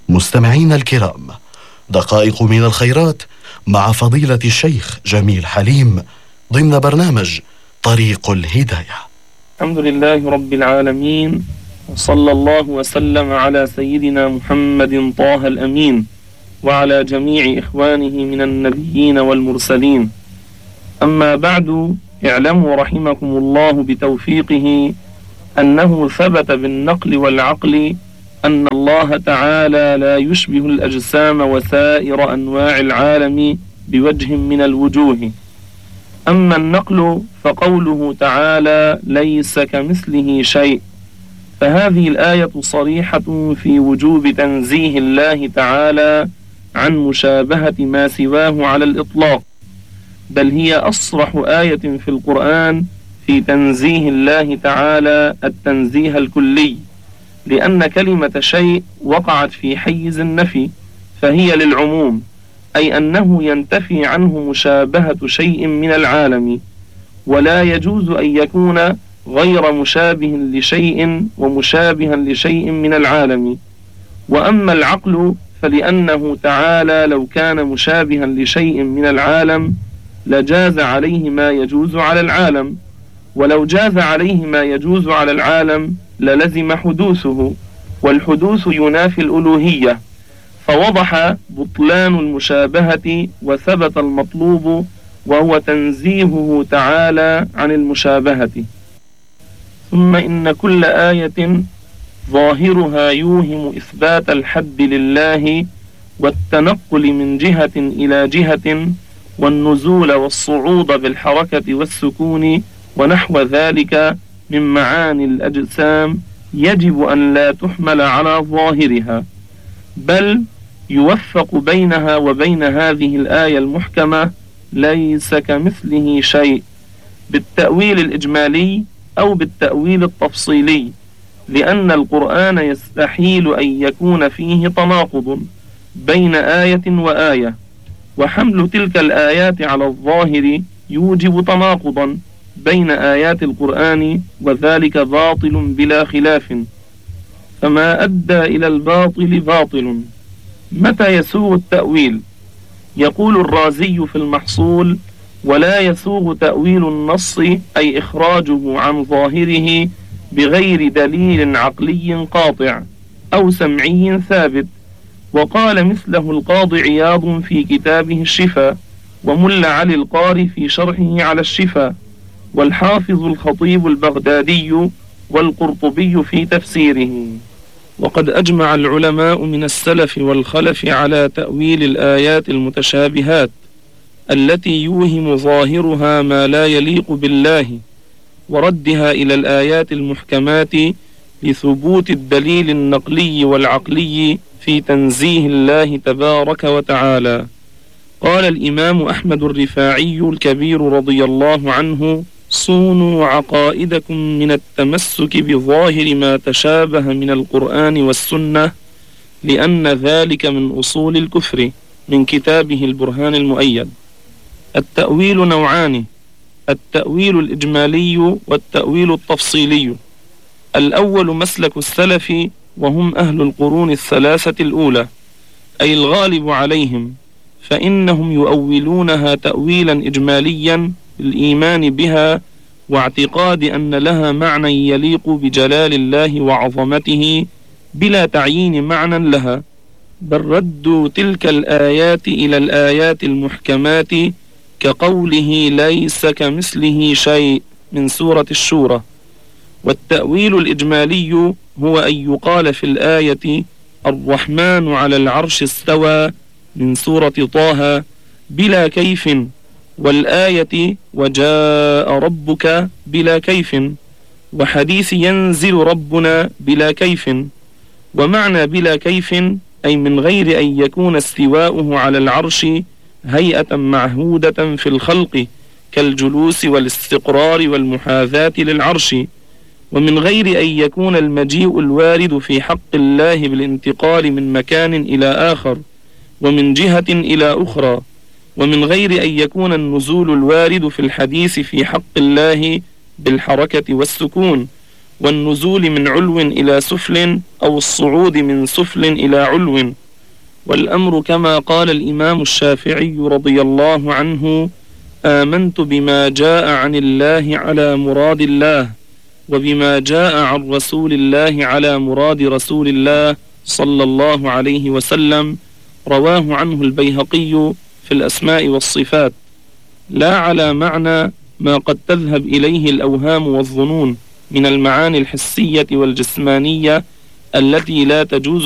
مستمعين الكرام، دقائق من الخيرات مع فضيلة الشيخ جميل حليم ضمن برنامج طريق الهداية. الحمد لله رب العالمين، وصلى الله وسلم على سيدنا محمد طه الأمين وعلى جميع إخوانه من النبيين والمرسلين. أما بعد، اعلموا رحمكم الله بتوفيقه أنه ثبت بالنقل والعقل أن الله تعالى لا يشبه الأجسام وسائر أنواع العالم بوجه من الوجوه. أما النقل فقوله تعالى ليس كمثله شيء، فهذه الآية صريحة في وجوب تنزيه الله تعالى عن مشابهة ما سواه على الإطلاق، بل هي أصرح آية في القرآن في تنزيه الله تعالى التنزيه الكلي، لأن كلمة شيء وقعت في حيز النفي فهي للعموم، أي أنه ينتفي عنه مشابهة شيء من العالم، ولا يجوز أن يكون غير مشابه لشيء ومشابها لشيء من العالم. وأما العقل فلأنه تعالى لو كان مشابها لشيء من العالم لجاز عليه ما يجوز على العالم، ولو جاز عليه ما يجوز على العالم للزم حدوثه، والحدوث ينافي الألوهية، فوضح بطلان المشابهة وثبت المطلوب وهو تنزيهه تعالى عن المشابهة. ثم إن كل آية ظاهرها يوهم إثبات الحد لله والتنقل من جهة إلى جهة والنزول والصعود بالحركة والسكون ونحو ذلك من معاني الأجسام يجب أن لا تحمل على ظاهرها، بل يوفق بينها وبين هذه الآية المحكمة ليس كمثله شيء بالتأويل الإجمالي أو بالتأويل التفصيلي، لأن القرآن يستحيل أن يكون فيه تناقض بين آية وآية، وحمل تلك الآيات على الظاهر يوجب تناقضا بين آيات القرآن، وذلك باطل بلا خلاف، فما أدى إلى الباطل باطل. متى يسوغ التأويل؟ يقول الرازي في المحصول: ولا يسوغ تأويل النص أي إخراجه عن ظاهره بغير دليل عقلي قاطع أو سمعي ثابت. وقال مثله القاضي عياض في كتابه الشفاء، وملا علي القاري في شرحه على الشفاء، والحافظ الخطيب البغدادي والقرطبي في تفسيره. وقد أجمع العلماء من السلف والخلف على تأويل الآيات المتشابهات التي يوهم ظاهرها ما لا يليق بالله، وردها إلى الآيات المحكمات لثبوت الدليل النقلي والعقلي في تنزيه الله تبارك وتعالى. قال الإمام أحمد الرفاعي الكبير رضي الله عنه: صونوا عقائدكم من التمسك بظاهر ما تشابه من القرآن والسنة، لأن ذلك من أصول الكفر، من كتابه البرهان المؤيد. التأويل نوعان: التأويل الإجمالي والتأويل التفصيلي. الأول مسلك السلف، وهم أهل القرون الثلاثة الأولى، أي الغالب عليهم، فإنهم يؤولونها تأويلا إجماليا بالإيمان بها واعتقاد أن لها معنى يليق بجلال الله وعظمته بلا تعيين معنى لها، بل ردوا تلك الآيات إلى الآيات المحكمات كقوله ليس كمثله شيء من سورة الشورى. والتأويل الإجمالي هو أن يقال في الآية الرحمن على العرش استوى من سورة طه بلا كيف، والآية وجاء ربك بلا كيف، وحديث ينزل ربنا بلا كيف. ومعنى بلا كيف أي من غير أن يكون استواؤه على العرش هيئة معهودة في الخلق كالجلوس والاستقرار والمحاذاة للعرش، ومن غير أن يكون المجيء الوارد في حق الله بالانتقال من مكان إلى آخر ومن جهة إلى أخرى، ومن غير أن يكون النزول الوارد في الحديث في حق الله بالحركة والسكون، والنزول من علو إلى سفل أو الصعود من سفل إلى علو. والأمر كما قال الإمام الشافعي رضي الله عنه: آمنت بما جاء عن الله على مراد الله، وبما جاء عن رسول الله على مراد رسول الله صلى الله عليه وسلم. رواه عنه البيهقي في الأسماء والصفات، لا على معنى ما قد تذهب إليه الأوهام والظنون من المعاني الحسية والجسمانية التي لا تجوز